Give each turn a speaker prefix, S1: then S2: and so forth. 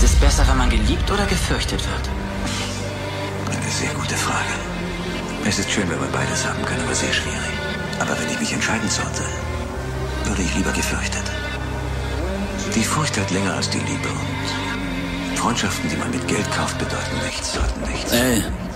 S1: es besser, wenn man geliebt oder gefürchtet wird?
S2: Eine sehr gute Frage. Es ist schön, wenn man beides haben kann, aber sehr schwierig. Aber wenn ich mich entscheiden sollte, würde ich lieber gefürchtet. Die Furcht hält länger als die Liebe und Freundschaften, die man mit Geld kauft, bedeuten nichts, sollten nichts.
S3: Ey,